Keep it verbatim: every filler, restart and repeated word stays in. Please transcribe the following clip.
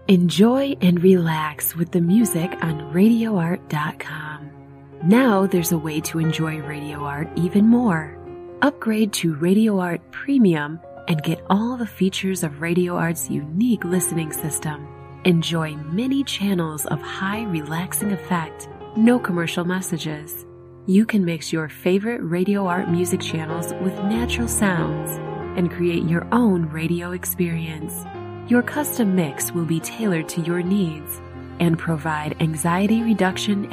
Enjoy and relax with the music on radio art dot com. Now there's a way to enjoy Radio Art even more. Upgrade to Radio Art Premium and get all the features of Radio Art's unique listening system. Enjoy many channels of high relaxing effect, no commercial messages. You can mix your favorite Radio Art music channels with natural sounds and create your own radio experience. Your custom mix will be tailored to your needs and provide anxiety reduction